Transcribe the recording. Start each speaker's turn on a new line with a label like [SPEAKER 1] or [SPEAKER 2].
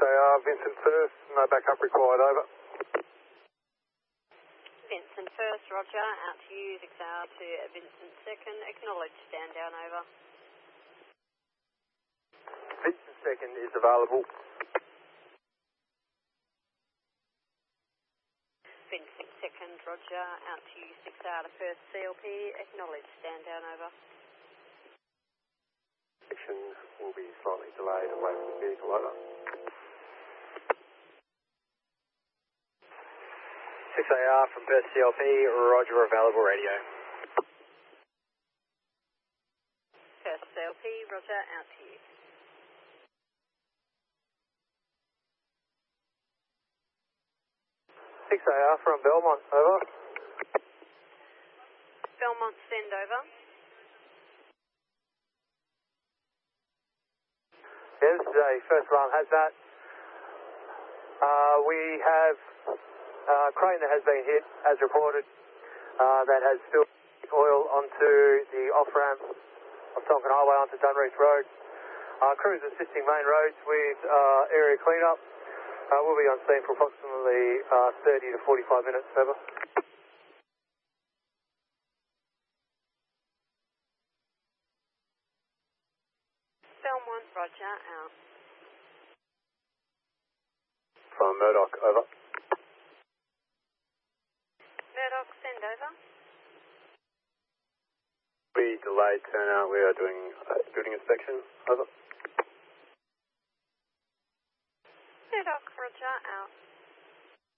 [SPEAKER 1] 6AR, Vincent first, no backup required, over.
[SPEAKER 2] Vincent first, roger, out to you, 6AR to Vincent second, acknowledge, stand down, over.
[SPEAKER 1] Vincent second is available.
[SPEAKER 2] Vincent second, roger, out to you, 6AR to first CLP, acknowledge, stand down, over.
[SPEAKER 1] Section will be slightly delayed away from the vehicle, over.
[SPEAKER 3] 6AR from Perth CLP, roger, available radio.
[SPEAKER 2] First CLP, roger, out to you.
[SPEAKER 1] AR from Belmont, over.
[SPEAKER 2] Belmont, send over.
[SPEAKER 1] Yeah, this is a first alarm hazmat. We have a crane that has been hit, as reported, that has spilled oil onto the off-ramp of Tonkin Highway onto Dunreach Road. Crews assisting main roads with area clean-up. We'll be on scene for approximately 30 to 45 minutes, over.
[SPEAKER 2] Belmont, roger, out.
[SPEAKER 1] From Murdoch, over.
[SPEAKER 2] Murdoch, send over.
[SPEAKER 1] We delayed turnout, we are doing building inspection, over.
[SPEAKER 2] Murdoch, roger, out.